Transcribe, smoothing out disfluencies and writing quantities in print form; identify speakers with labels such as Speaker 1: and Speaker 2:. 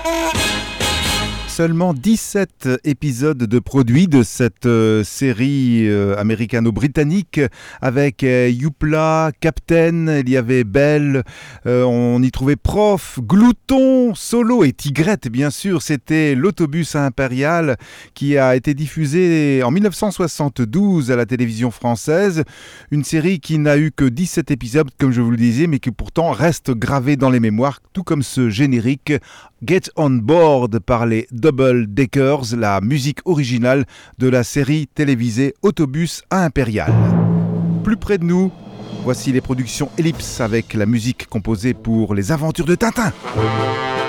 Speaker 1: Seulement 17 épisodes de produits de cette série américano-britannique avec Youpla, Captain, il y avait Belle, on y trouvait Prof, Glouton, Solo et Tigrette bien sûr. C'était l'autobus impérial qui a été diffusé en 1972 à la télévision française. Une série qui n'a eu que 17 épisodes comme je vous le disais, mais qui pourtant reste gravée dans les mémoires, tout comme ce générique Get on Board par les Double Deckers, la musique originale de la série télévisée Autobus à Impérial. Plus près de nous, voici les productions Ellipse avec la musique composée pour les aventures de Tintin.